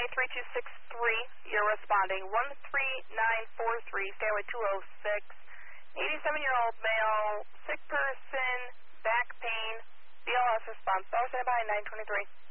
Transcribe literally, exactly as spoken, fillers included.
three two six three. You're responding one three nine four three, Fairway two oh six. eighty-seven-year-old male, sick person, back pain, B L S response. Stand by nine twenty-three.